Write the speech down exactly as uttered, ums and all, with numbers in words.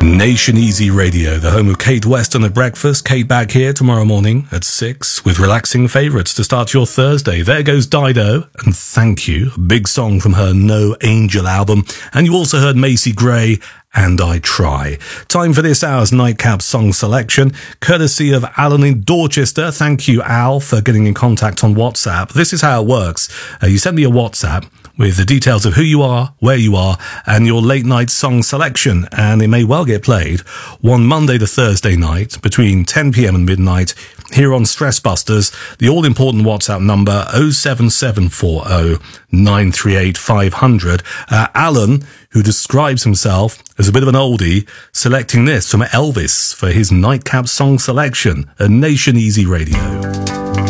Nation Easy Radio, the home of Kate Weston at breakfast. Kate back here tomorrow morning at six with relaxing favourites to start your Thursday. There goes Dido, and Thank You, a big song from her No Angel album. And you also heard Macy Gray, And I Try. Time for this hour's Nightcap song selection, courtesy of Alan in Dorchester. Thank you, Al, for getting in contact on WhatsApp. This is how it works. Uh, you send me a WhatsApp with the details of who you are, where you are, and your late night song selection, and it may well get played one Monday to Thursday night between ten p.m. and midnight here on Stress Busters. The all-important WhatsApp number oh seven seven four oh nine three eight five hundred. Uh, Alan, who describes himself as a bit of an oldie, selecting this from Elvis for his Nightcap song selection at Nation Easy Radio.